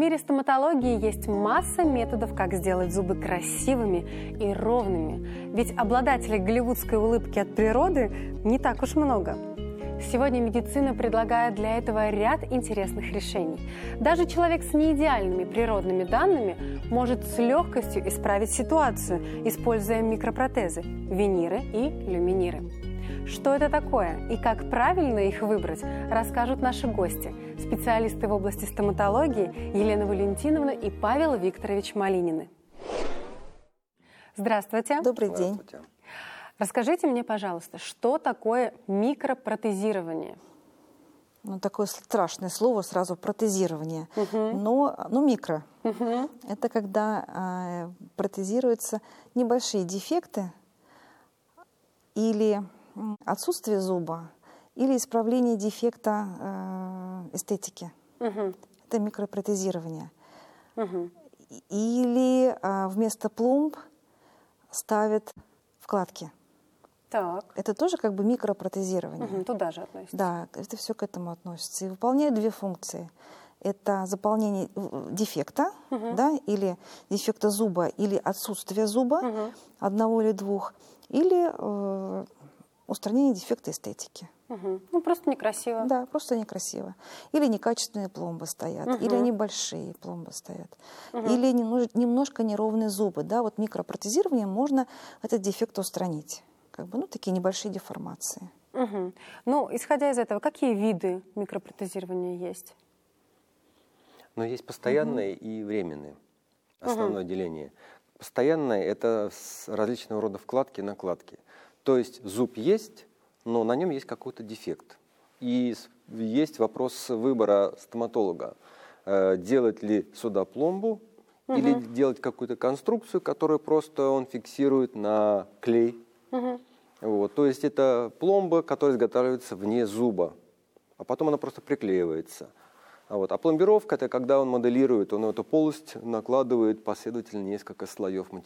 мире стоматологии есть масса методов, как сделать зубы красивыми и ровными. Ведь обладателей голливудской улыбки от природы не так уж много. Сегодня медицина предлагает для этого ряд интересных решений. Даже человек с неидеальными природными данными может с легкостью исправить ситуацию, используя микропротезы, виниры и люминиры. Что это такое и как правильно их выбрать, расскажут наши гости, специалисты в области стоматологии Елена Валентиновна и Павел Викторович Малинины. Здравствуйте. Добрый день. Здравствуйте. Расскажите мне, пожалуйста, что такое микропротезирование? Ну, такое страшное слово сразу протезирование. Но микро. Это когда протезируются небольшие дефекты или отсутствие зуба, или исправление дефекта эстетики. Это микропротезирование. Или вместо пломб ставят вкладки. Так. Это тоже как бы микропротезирование. Туда же относится. Да, это все к этому относится. И выполняет две функции. Это заполнение дефекта, да, или дефекта зуба, или отсутствие зуба, одного или двух, или устранение дефекта эстетики. Ну, просто некрасиво. Да, просто некрасиво. Или некачественные пломбы стоят, или они большие пломбы стоят, или немножко неровные зубы. Да, вот микропротезированием можно этот дефект устранить. Как бы, такие небольшие деформации. Ну, исходя из этого, какие виды микропротезирования есть? Но есть постоянные и временные. Основное деление. Постоянное – это различного рода вкладки-накладки. То есть зуб есть, но на нем есть какой-то дефект. И есть вопрос выбора стоматолога. Делать ли сюда пломбу или делать какую-то конструкцию, которую просто он фиксирует на клей. Вот. То есть это пломба, которая изготавливается вне зуба, а потом она просто приклеивается. А пломбировка – это когда он моделирует, он эту полость накладывает последовательно несколько слоев материала.